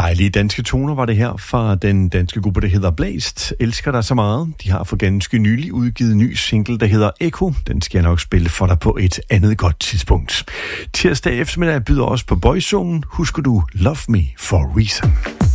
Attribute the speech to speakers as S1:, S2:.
S1: Dejlige danske toner var det her fra den danske gruppe, der hedder Blæst. Elsker dig så meget. De har for ganske nylig udgivet en ny single, der hedder Echo. Den skal jeg nok spille for dig på et andet godt tidspunkt. Tirsdag eftermiddag byder også på Boyzone. Husker du Love Me for a Reason?